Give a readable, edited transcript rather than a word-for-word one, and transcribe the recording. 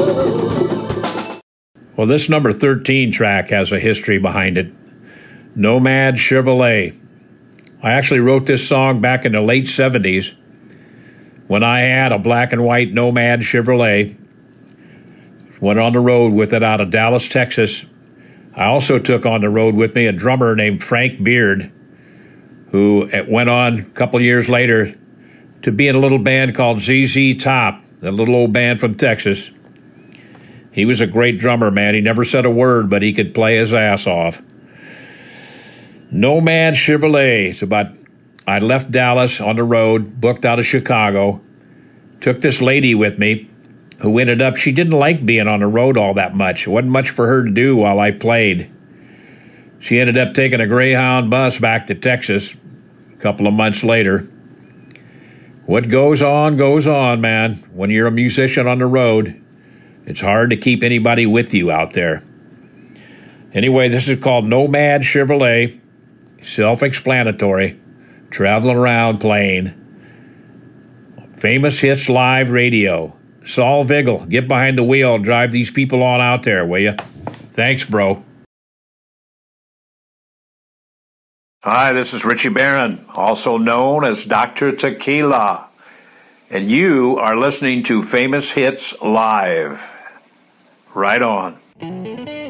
Well, this number 13 track has a history behind it. Nomad Chevrolet. I actually wrote this song back in the late 70s when I had a black and white Nomad Chevrolet. Went on the road with it out of Dallas, Texas. I also took on the road with me a drummer named Frank Beard, who went on a couple years later to be in a little band called ZZ Top, a little old band from Texas. He was a great drummer, man. He never said a word, but he could play his ass off. Nomad Chevrolet. It's about, I left Dallas on the road, booked out of Chicago, took this lady with me who ended up, she didn't like being on the road all that much. It wasn't much for her to do while I played. She ended up taking a Greyhound bus back to Texas a couple of months later. What goes on, man. When you're a musician on the road, it's hard to keep anybody with you out there. Anyway, this is called Nomad Chevrolet. Self-explanatory. Traveling around playing. Famous Hits Live Radio. Saul Vigil, get behind the wheel and drive these people on out there, will you? Thanks, bro. Hi, this is Richie Barron, also known as Dr. Tequila. And you are listening to Famous Hits Live. Right on.